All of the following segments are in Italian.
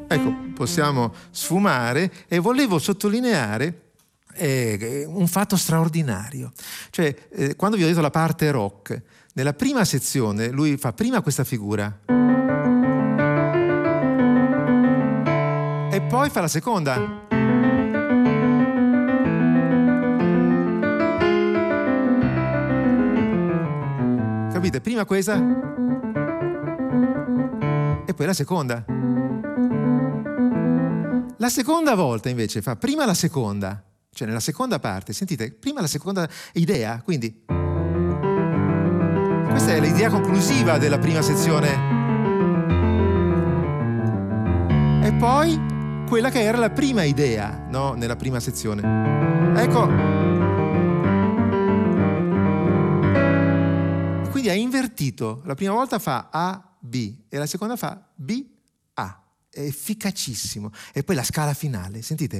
Ecco, possiamo sfumare e volevo sottolineare un fatto straordinario. Cioè, quando vi ho detto la parte rock, nella prima sezione lui fa prima questa figura e poi fa la seconda. Capite? Prima questa e poi la seconda. La seconda volta invece fa prima la seconda, cioè nella seconda parte, sentite, prima la seconda idea, quindi questa è l'idea conclusiva della prima sezione e poi quella che era la prima idea, no? Nella prima sezione. Ecco, quindi ha invertito, la prima volta fa A, B e la seconda fa B, A. È efficacissimo. E poi la scala finale, sentite.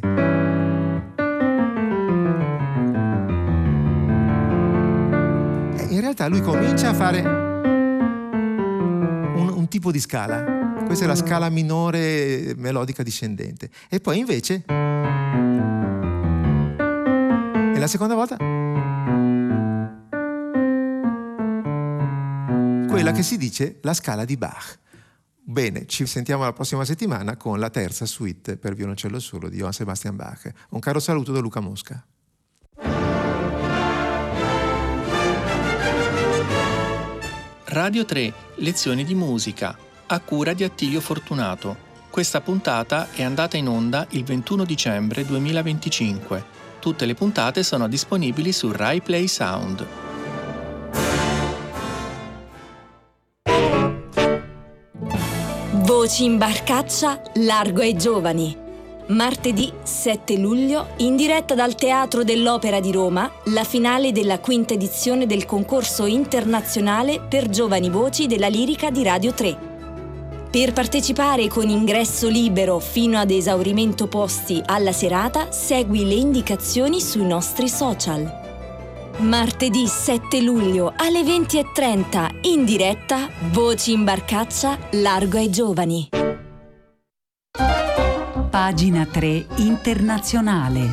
In realtà lui comincia a fare un tipo di scala. Questa è la scala minore melodica discendente. E poi invece, e la seconda volta, quella che si dice la scala di Bach. Bene, ci sentiamo la prossima settimana con la terza suite per violoncello solo di Johann Sebastian Bach. Un caro saluto da Luca Mosca. Radio 3, lezioni di musica, a cura di Attilio Fortunato. Questa puntata è andata in onda il 21 dicembre 2025. Tutte le puntate sono disponibili su Rai Play Sound. Voci in barcaccia, largo ai giovani. Martedì 7 luglio, in diretta dal Teatro dell'Opera di Roma, la finale della quinta edizione del concorso internazionale per giovani voci della lirica di Radio 3. Per partecipare con ingresso libero fino ad esaurimento posti alla serata, segui le indicazioni sui nostri social. Martedì 7 luglio alle 20:30, in diretta, Voci in barcaccia, largo ai giovani. Pagina 3 internazionale.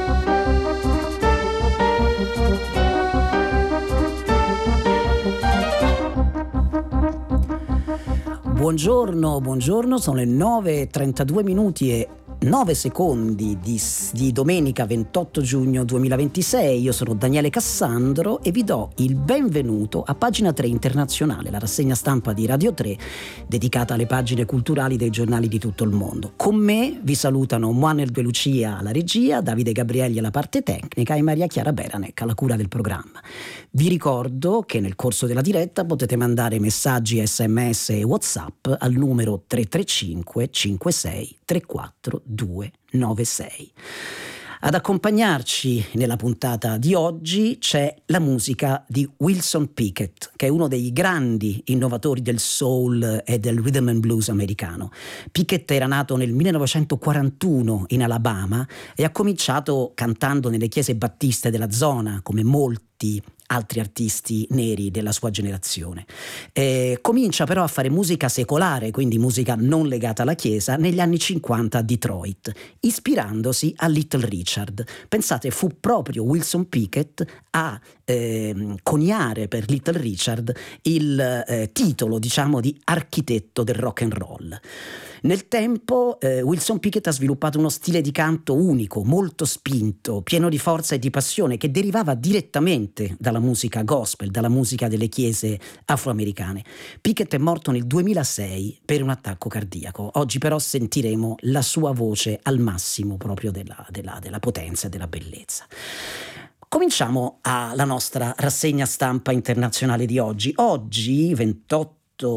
Buongiorno, sono le 9:32 minuti e 9 secondi di domenica 28 giugno 2026. Io sono Daniele Cassandro e vi do il benvenuto a Pagina 3 Internazionale, la rassegna stampa di Radio 3 dedicata alle pagine culturali dei giornali di tutto il mondo. Con me vi salutano Manuel De Lucia alla regia, Davide Gabrielli alla parte tecnica e Maria Chiara Beranec alla cura del programma. Vi ricordo che nel corso della diretta potete mandare messaggi SMS e WhatsApp al numero 335 56 34 296. Ad accompagnarci nella puntata di oggi c'è la musica di Wilson Pickett, che è uno dei grandi innovatori del soul e del rhythm and blues americano. Pickett era nato nel 1941 in Alabama e ha cominciato cantando nelle chiese battiste della zona, come molti altri artisti neri della sua generazione. Comincia però a fare musica secolare, quindi musica non legata alla chiesa, negli anni 50 a Detroit, ispirandosi a Little Richard. Pensate, fu proprio Wilson Pickett a coniare per Little Richard il titolo, diciamo, di architetto del rock and roll. Nel tempo Wilson Pickett ha sviluppato uno stile di canto unico, molto spinto, pieno di forza e di passione, che derivava direttamente dalla musica gospel, dalla musica delle chiese afroamericane. Pickett è morto nel 2006 per un attacco cardiaco. Oggi però sentiremo la sua voce al massimo proprio della potenza e della bellezza. Cominciamo la nostra rassegna stampa internazionale di oggi. Oggi, 28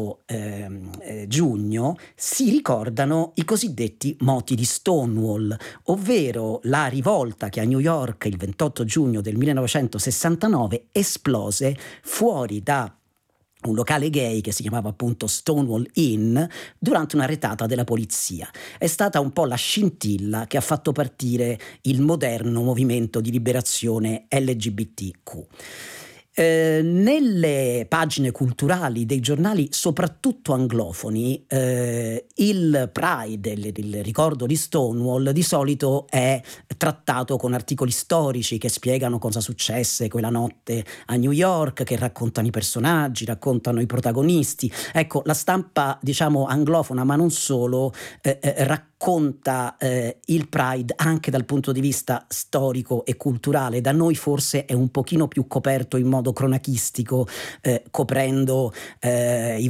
giugno, si ricordano i cosiddetti moti di Stonewall, ovvero la rivolta che a New York il 28 giugno del 1969 esplose fuori da un locale gay che si chiamava appunto Stonewall Inn durante una retata della polizia. È stata un po' la scintilla che ha fatto partire il moderno movimento di liberazione LGBTQ. Nelle pagine culturali dei giornali, soprattutto anglofoni, il Pride, il ricordo di Stonewall, di solito è trattato con articoli storici che spiegano cosa successe quella notte a New York, che raccontano i personaggi, raccontano i protagonisti. Ecco, la stampa, diciamo, anglofona, ma non solo, racconta il Pride anche dal punto di vista storico e culturale. Da noi forse è un pochino più coperto in modo cronachistico, coprendo i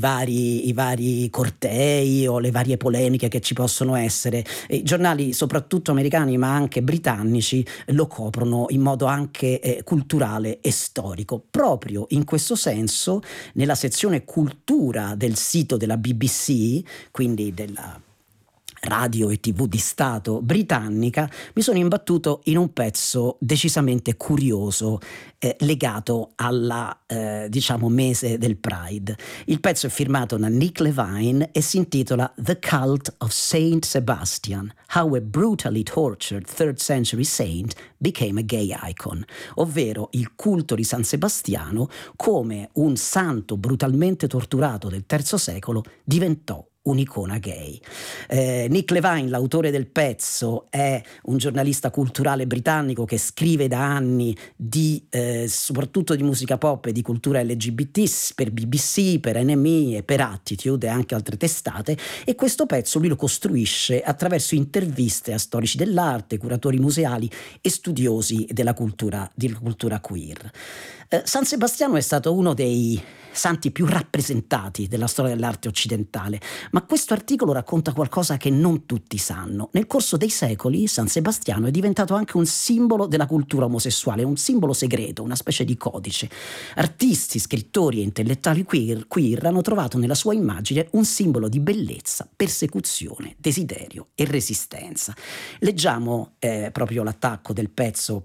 vari cortei o le varie polemiche che ci possono essere. I giornali, soprattutto americani ma anche britannici, lo coprono in modo anche culturale e storico. Proprio in questo senso, nella sezione cultura del sito della BBC, quindi della radio e TV di Stato britannica, mi sono imbattuto in un pezzo decisamente curioso legato alla mese del Pride. Il pezzo è firmato da Nick Levine e si intitola The Cult of Saint Sebastian: How a Brutally Tortured 3rd Century Saint Became a Gay Icon, ovvero il culto di San Sebastiano, come un santo brutalmente torturato del III secolo diventò un'icona gay. Nick Levine, l'autore del pezzo, è un giornalista culturale britannico che scrive da anni soprattutto di musica pop e di cultura LGBT per BBC, per NME e per Attitude e anche altre testate, e questo pezzo lui lo costruisce attraverso interviste a storici dell'arte, curatori museali e studiosi della cultura queer. San Sebastiano è stato uno dei santi più rappresentati della storia dell'arte occidentale, ma questo articolo racconta qualcosa che non tutti sanno. Nel corso dei secoli San Sebastiano è diventato anche un simbolo della cultura omosessuale, un simbolo segreto, una specie di codice. Artisti, scrittori e intellettuali queer hanno trovato nella sua immagine un simbolo di bellezza, persecuzione, desiderio e resistenza. Leggiamo proprio l'attacco del pezzo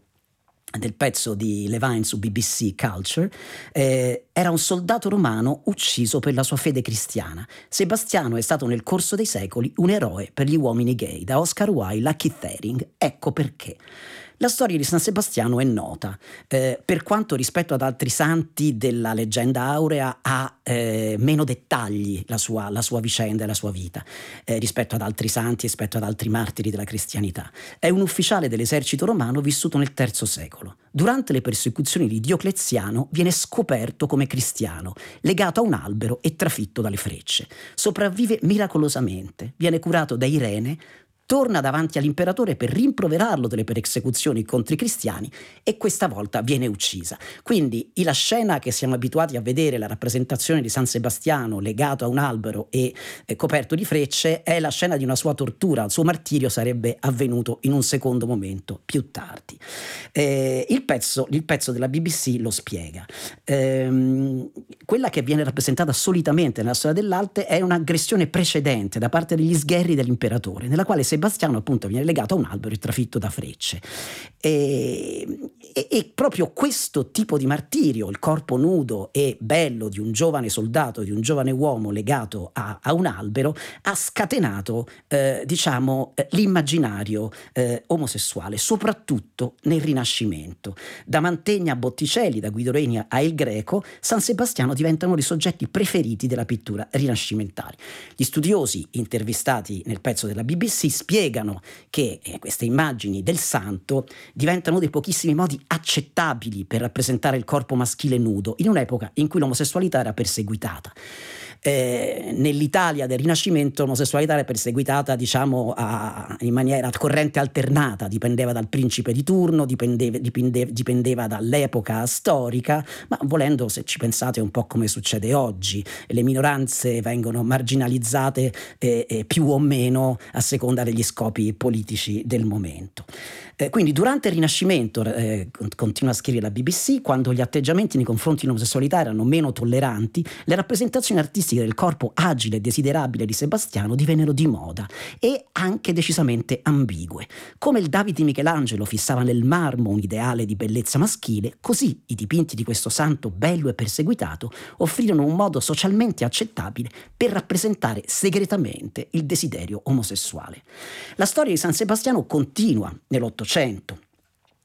di Levine su BBC Culture. Era un soldato romano ucciso per la sua fede cristiana. Sebastiano è stato nel corso dei secoli un eroe per gli uomini gay, da Oscar Wilde a Keith Haring. Ecco perché. La storia di San Sebastiano è nota, per quanto rispetto ad altri santi della leggenda aurea ha meno dettagli la sua vicenda e la sua vita rispetto ad altri santi, rispetto ad altri martiri della cristianità. È un ufficiale dell'esercito romano vissuto nel III secolo. Durante le persecuzioni di Diocleziano viene scoperto come cristiano, legato a un albero e trafitto dalle frecce. Sopravvive miracolosamente, viene curato da Irene, torna davanti all'imperatore per rimproverarlo delle persecuzioni contro i cristiani e questa volta viene uccisa. Quindi la scena che siamo abituati a vedere, la rappresentazione di San Sebastiano legato a un albero e coperto di frecce, è la scena di una sua tortura. Il suo martirio sarebbe avvenuto in un secondo momento più tardi. Il pezzo della BBC lo spiega. Quella che viene rappresentata solitamente nella storia dell'arte è un'aggressione precedente da parte degli sgherri dell'imperatore, nella quale Sebastiano appunto viene legato a un albero e trafitto da frecce. E proprio questo tipo di martirio, il corpo nudo e bello di un giovane soldato, di un giovane uomo legato a un albero, ha scatenato l'immaginario omosessuale, soprattutto nel Rinascimento. Da Mantegna a Botticelli, da Guido Reni a Il Greco, San Sebastiano diventa uno dei soggetti preferiti della pittura rinascimentale. Gli studiosi intervistati nel pezzo della BBC spiegano che queste immagini del santo diventano dei pochissimi modi accettabili per rappresentare il corpo maschile nudo in un'epoca in cui l'omosessualità era perseguitata. Nell'Italia del Rinascimento l'omosessualità era perseguitata in maniera corrente alternata, dipendeva dal principe di turno, dipendeva dall'epoca storica, ma volendo, se ci pensate, è un po' come succede oggi. Le minoranze vengono marginalizzate più o meno a seconda degli scopi politici del momento. Quindi durante il Rinascimento, continua a scrivere la BBC, quando gli atteggiamenti nei confronti dell'omosessualità erano meno tolleranti, le rappresentazioni artistiche del corpo agile e desiderabile di Sebastiano divennero di moda e anche decisamente ambigue. Come il David di Michelangelo fissava nel marmo un ideale di bellezza maschile, così i dipinti di questo santo bello e perseguitato offrirono un modo socialmente accettabile per rappresentare segretamente il desiderio omosessuale. La storia di San Sebastiano continua nell'Ottocento.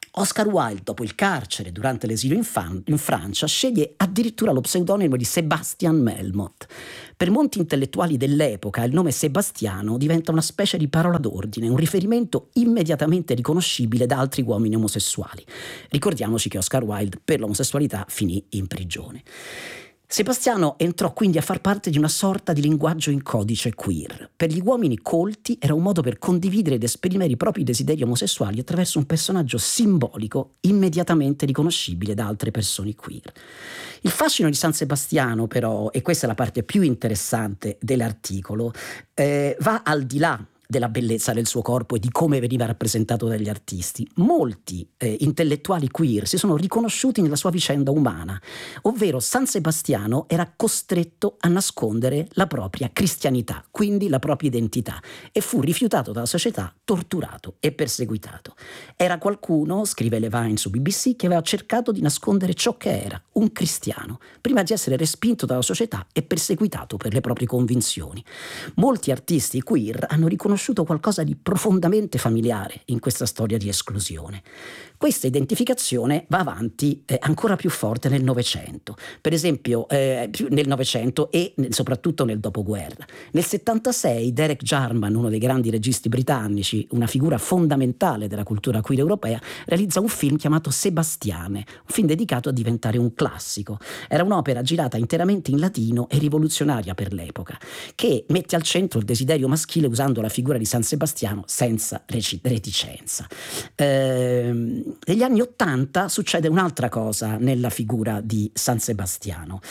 Oscar Wilde, dopo il carcere durante l'esilio in Francia, sceglie addirittura lo pseudonimo di Sebastian Melmoth. Per molti intellettuali dell'epoca il nome Sebastiano diventa una specie di parola d'ordine, un riferimento immediatamente riconoscibile da altri uomini omosessuali. Ricordiamoci che Oscar Wilde per l'omosessualità finì in prigione. Sebastiano entrò quindi a far parte di una sorta di linguaggio in codice queer. Per gli uomini colti era un modo per condividere ed esprimere i propri desideri omosessuali attraverso un personaggio simbolico immediatamente riconoscibile da altre persone queer. Il fascino di San Sebastiano però, e questa è la parte più interessante dell'articolo, va al di là della bellezza del suo corpo e di come veniva rappresentato dagli artisti. Molti intellettuali queer si sono riconosciuti nella sua vicenda umana, ovvero San Sebastiano era costretto a nascondere la propria cristianità, quindi la propria identità, e fu rifiutato dalla società, torturato e perseguitato. Era qualcuno, scrive Levine su BBC, che aveva cercato di nascondere ciò che era, un cristiano, prima di essere respinto dalla società e perseguitato per le proprie convinzioni. Molti artisti queer hanno riconosciuto qualcosa di profondamente familiare in questa storia di esclusione. Questa identificazione va avanti ancora più forte nel Novecento, per esempio nel Novecento e soprattutto nel dopoguerra. Nel 76 Derek Jarman, uno dei grandi registi britannici, una figura fondamentale della cultura queer europea, realizza un film chiamato Sebastiane, un film dedicato a diventare un classico. Era un'opera girata interamente in latino e rivoluzionaria per l'epoca, che mette al centro il desiderio maschile usando la figura di San Sebastiano senza reticenza. Negli anni '80 succede un'altra cosa nella figura di San Sebastiano,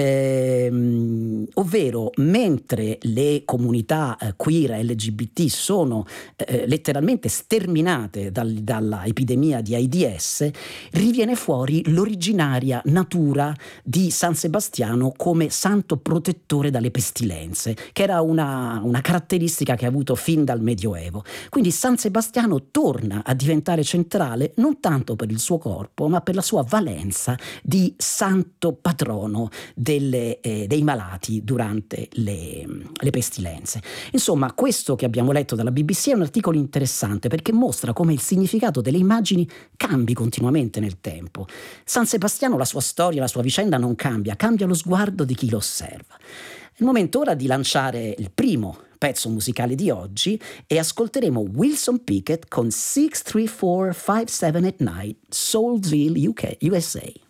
ovvero mentre le comunità queer LGBT sono letteralmente sterminate dalla epidemia di AIDS, riviene fuori l'originaria natura di San Sebastiano come santo protettore dalle pestilenze, che era una caratteristica che ha avuto fin dal Medioevo. Quindi San Sebastiano torna a diventare centrale non tanto per il suo corpo, ma per la sua valenza di santo patrono dei malati durante le pestilenze. Insomma, questo che abbiamo letto dalla BBC è un articolo interessante perché mostra come il significato delle immagini cambi continuamente nel tempo. San Sebastiano, la sua storia, la sua vicenda non cambia lo sguardo di chi lo osserva. È il momento ora di lanciare il primo pezzo musicale di oggi e ascolteremo Wilson Pickett con 63457 at Night, Soulsville, USA.